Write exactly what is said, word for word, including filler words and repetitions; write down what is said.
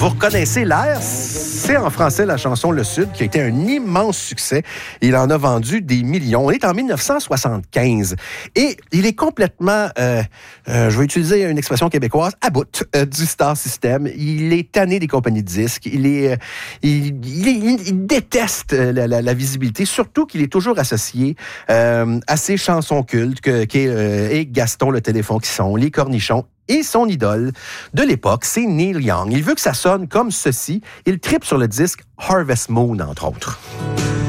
Vous reconnaissez l'air? C'est en français la chanson Le Sud qui a été un immense succès. Il en a vendu des millions. On est en dix-neuf cent soixante-quinze et il est complètement, euh, euh, je vais utiliser une expression québécoise, à bout euh, du Star System. Il est tanné des compagnies de disques. Il est, euh, il, il, il, il déteste la, la, la visibilité, surtout qu'il est toujours associé euh, à ses chansons cultes que, qu'est euh, et Gaston le téléphone qui sont, Les Cornichons. Et son idole de l'époque, c'est Neil Young. Il veut que ça sonne comme ceci. Il tripe sur le disque Harvest Moon, entre autres.